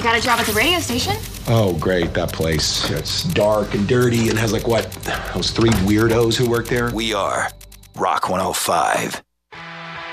Got a job at the radio station. Oh, great, that place. It's dark and dirty and has like what? Those three weirdos who work there? We are Rock 105.